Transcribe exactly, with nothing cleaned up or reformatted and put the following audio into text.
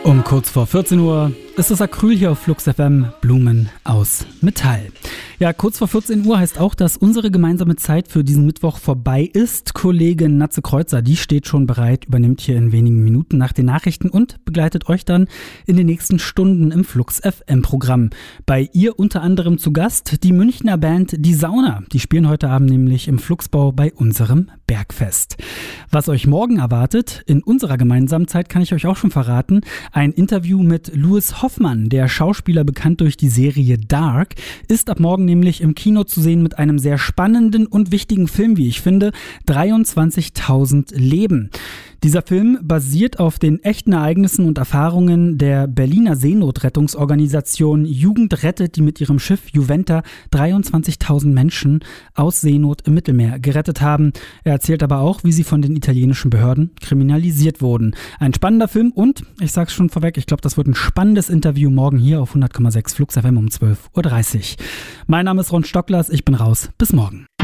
Um kurz vor vierzehn Uhr ist das Acryl hier auf Flux F M, Blumen aus Metall. Ja, kurz vor vierzehn Uhr heißt auch, dass unsere gemeinsame Zeit für diesen Mittwoch vorbei ist. Kollegin Natze Kreuzer, die steht schon bereit, übernimmt hier in wenigen Minuten nach den Nachrichten und begleitet euch dann in den nächsten Stunden im Flux F M-Programm. Bei ihr unter anderem zu Gast die Münchner Band Die Sauna. Die spielen heute Abend nämlich im Fluxbau bei unserem Bergfest. Was euch morgen erwartet, in unserer gemeinsamen Zeit kann ich euch auch schon verraten, ein Interview mit Louis Hoffmann, der Schauspieler bekannt durch die Serie Dark, ist ab morgen nämlich im Kino zu sehen mit einem sehr spannenden und wichtigen Film, wie ich finde, dreiundzwanzigtausend Leben. Dieser Film basiert auf den echten Ereignissen und Erfahrungen der Berliner Seenotrettungsorganisation Jugend rettet, die mit ihrem Schiff Juventa dreiundzwanzigtausend Menschen aus Seenot im Mittelmeer gerettet haben. Er erzählt aber auch, wie sie von den italienischen Behörden kriminalisiert wurden. Ein spannender Film und, ich sag's schon vorweg, ich glaube, das wird ein spannendes Interview morgen hier auf hundert Komma sechs Flux F M um zwölf Uhr dreißig. Mein Name ist Ron Stocklers, ich bin raus. Bis morgen.